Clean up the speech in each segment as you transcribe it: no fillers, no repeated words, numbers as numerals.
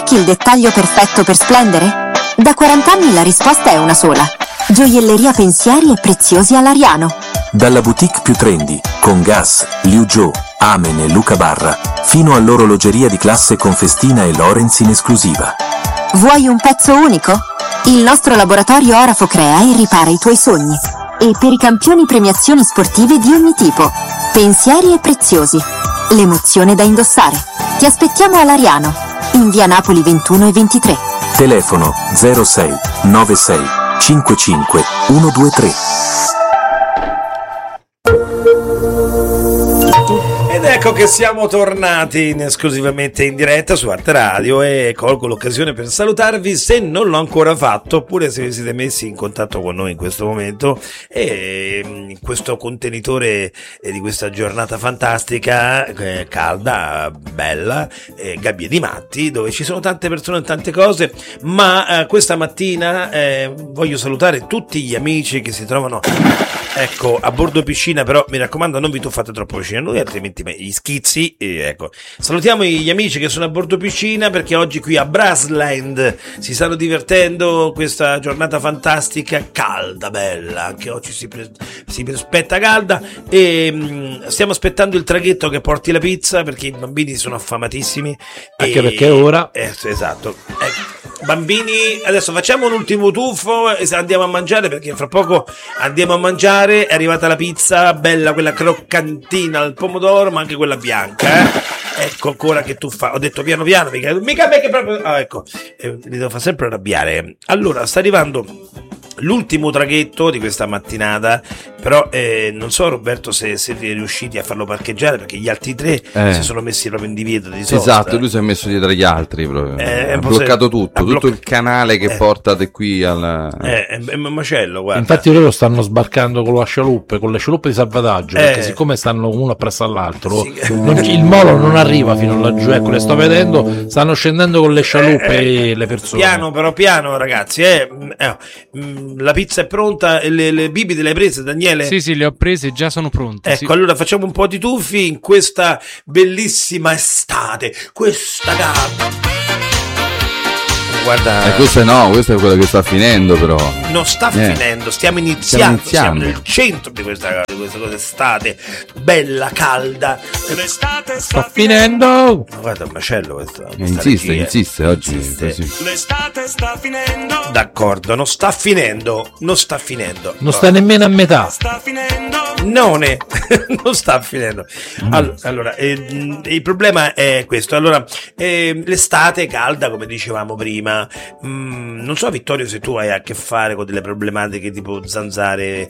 Cerchi il dettaglio perfetto per splendere? Da 40 anni la risposta è una sola. Gioielleria Pensieri e Preziosi all'Ariano. Dalla boutique più trendy, con Gas, Liu Zhou, Amen e Luca Barra, fino all'orologeria di classe con Festina e Lorenz in esclusiva. Vuoi un pezzo unico? Il nostro laboratorio Orafo crea e ripara i tuoi sogni. E per i campioni premiazioni sportive di ogni tipo. Pensieri e Preziosi. L'emozione da indossare. Ti aspettiamo all'Ariano, in via Napoli 21 e 23. Telefono 06 96 55 123. Ed ecco che siamo tornati esclusivamente in diretta su Arte Radio e colgo l'occasione per salutarvi se non l'ho ancora fatto, oppure se vi siete messi in contatto con noi in questo momento e in questo contenitore di questa giornata fantastica, calda, bella, Gabbie di Matti, dove ci sono tante persone e tante cose, ma questa mattina voglio salutare tutti gli amici che si trovano, ecco, a bordo piscina, però mi raccomando non vi tuffate troppo vicino a noi, altrimenti gli schizzi, ecco. Salutiamo gli amici che sono a bordo piscina, perché oggi qui a Brassland si stanno divertendo, questa giornata fantastica, calda, bella, anche oggi si aspetta calda, e stiamo aspettando il traghetto che porti la pizza, perché i bambini sono affamatissimi, anche perché ora esatto, bambini, adesso facciamo un ultimo tuffo e andiamo a mangiare, perché fra poco andiamo a mangiare. È arrivata la pizza bella, quella croccantina al pomodoro, ma anche quella bianca, ecco ancora che tuffa. Ho detto piano piano, mica me che proprio ecco, li devo far sempre arrabbiare. Allora sta arrivando l'ultimo traghetto di questa mattinata, però non so Roberto se siete riusciti a farlo parcheggiare, perché gli altri tre si sono messi proprio in divieto di sosta. Esatto, lui si è messo dietro agli altri proprio. Ha bloccato tutto il canale che porta da qui al è un macello, guarda. Infatti loro stanno sbarcando con le scialuppe di salvataggio, perché siccome stanno uno appresso all'altro, il molo non arriva fino laggiù, ecco, le sto vedendo, stanno scendendo con le scialuppe le persone. Piano, però piano, ragazzi, la pizza è pronta, le bibite le hai prese, Daniele? Sì, le ho prese, già sono pronte. Ecco, sì. Allora facciamo un po' di tuffi in questa bellissima estate, questa guarda, questa è quella che sta finendo, però non sta finendo, stiamo iniziando, siamo nel centro di questa estate bella, calda, l'estate sta finendo. Guarda, un macello questo, insiste oggi così. L'estate sta finendo. D'accordo, non sta finendo, non sta nemmeno a metà, non sta finendo. Allora il problema è questo. Allora l'estate è calda, come dicevamo prima. Non so, Vittorio, se tu hai a che fare con delle problematiche tipo zanzare,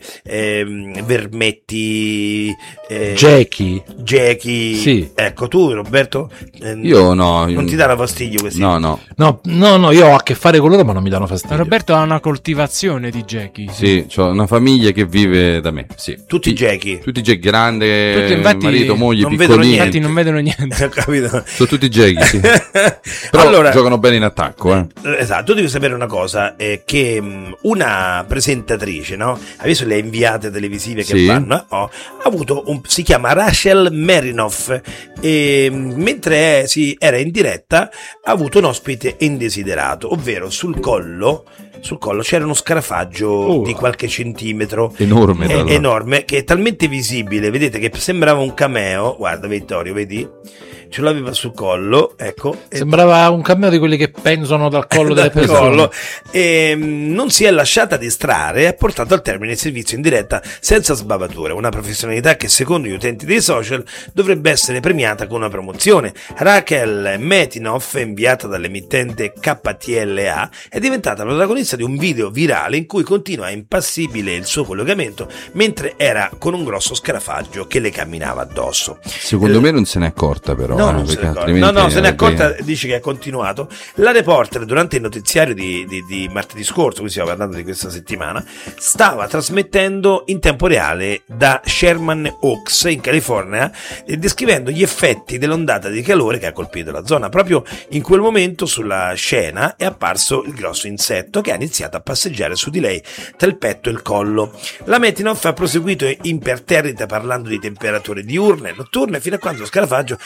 vermetti, Jackie. Sì. Ecco, tu Roberto, io no, non ti danno fastidio questi? No, io ho a che fare con loro, ma non mi danno fastidio. Roberto ha una coltivazione di Jackie. Sì, c'ho una famiglia che vive da me. Sì. Tutti Jackie grande, tutti, infatti, marito, moglie, non piccolini. Infatti non vedono niente. Ho capito. Sono tutti Jackie, sì. Però allora, giocano bene in attacco, Esatto, tu devi sapere una cosa, che una presentatrice, no? Hai visto le inviate televisive che vanno? Ha avuto si chiama Rachel Marinoff, e mentre era in diretta ha avuto un ospite indesiderato, ovvero sul collo c'era uno scarafaggio di qualche centimetro, enorme, che è talmente visibile, vedete, che sembrava un cameo. Guarda Vittorio, vedi? Ce l'aveva sul collo, ecco. Sembrava un cameo di quelli che penzono dal collo delle persone. E non si è lasciata distrarre e ha portato al termine il servizio in diretta senza sbavature, una professionalità che secondo gli utenti dei social dovrebbe essere premiata con una promozione. Rachel Metinoff, inviata dall'emittente KTLA, è diventata protagonista di un video virale in cui continua impassibile il suo collegamento mentre era con un grosso scarafaggio che le camminava addosso. Secondo me non se n'è accorta, però. No, se n'è accorta, dice che è continuato. La reporter, durante il notiziario di martedì scorso, qui stiamo parlando di questa settimana, stava trasmettendo in tempo reale da Sherman Oaks in California, descrivendo gli effetti dell'ondata di calore che ha colpito la zona. Proprio in quel momento sulla scena è apparso il grosso insetto che ha iniziato a passeggiare su di lei tra il petto e il collo. La Metinoff ha proseguito imperterrita parlando di temperature diurne e notturne, fino a quando lo scarafaggio non ha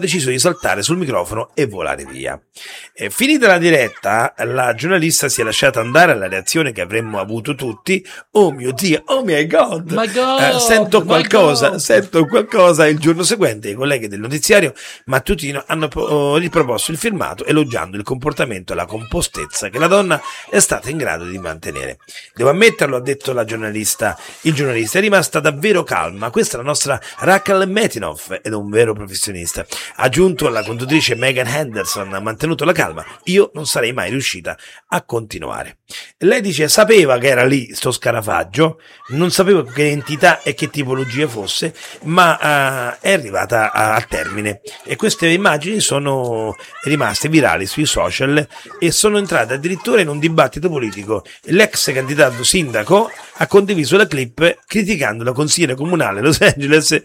deciso di saltare sul microfono e volare via. Finita la diretta, la giornalista si è lasciata andare alla reazione che avremmo avuto tutti. Oh mio Dio, oh my God, sento qualcosa. Il giorno seguente i colleghi del notiziario mattutino hanno riproposto il filmato elogiando il comportamento e la compostezza che la donna è stata in grado di mantenere. Devo ammetterlo, ha detto il giornalista è rimasta davvero calma. Questa è la nostra Rachel Metinov ed è un vero professionista. Ha aggiunto la conduttrice Megan Henderson, ha mantenuto la calma. Io non sarei mai riuscita a continuare. Lei dice: sapevo che era lì sto scarafaggio, non sapevo che entità e che tipologia fosse, ma è arrivata al termine e queste immagini sono rimaste virali sui social e sono entrate addirittura in un dibattito politico. L'ex candidato sindaco ha condiviso la clip criticando la consigliera comunale Los Angeles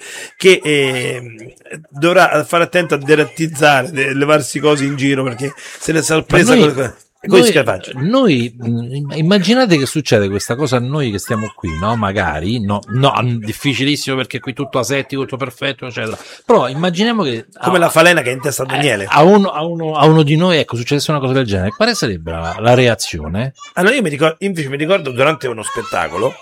che dovrà fare attento a derattizzare, levarsi cose in giro perché se ne sorpresa noi immaginate che succede questa cosa a noi che stiamo qui, no? Magari no, difficilissimo perché qui tutto asettico, tutto perfetto, eccetera. Però immaginiamo che come la falena che è in testa a Daniele a uno di noi, ecco, succedesse una cosa del genere, quale sarebbe la reazione? Allora io mi ricordo durante uno spettacolo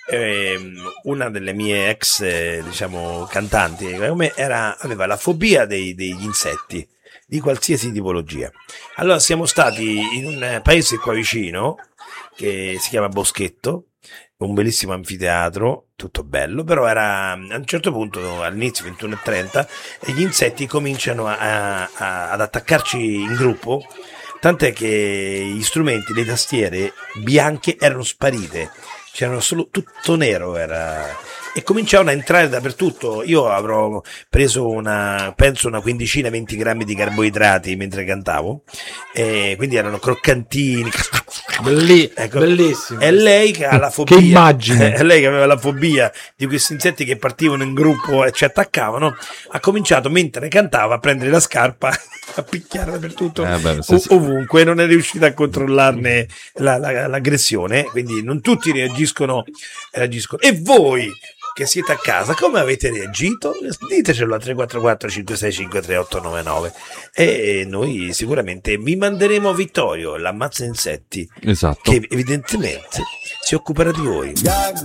una delle mie ex cantanti aveva la fobia degli insetti di qualsiasi tipologia. Allora siamo stati in un paese qua vicino che si chiama Boschetto, un bellissimo anfiteatro, tutto bello, però era a un certo punto all'inizio 21:30 e gli insetti cominciano ad attaccarci in gruppo, tant'è che gli strumenti, le tastiere bianche erano sparite, c'erano solo tutto nero e cominciavano a entrare dappertutto. Io avrò preso una 20 grammi di carboidrati mentre cantavo, e quindi erano croccantini. Ecco. Bellissimo. E lei che ha la fobia, che immagine. Lei che aveva la fobia di questi insetti che partivano in gruppo e ci attaccavano, ha cominciato mentre cantava a prendere la scarpa a picchiare dappertutto, ovunque, non è riuscita a controllarne l'aggressione, quindi non tutti reagiscono. E voi che siete a casa, come avete reagito? Ditecelo a 344 565 3899 e noi sicuramente vi manderemo Vittorio, l'ammazza insetti, esatto, che evidentemente si occuperà di voi.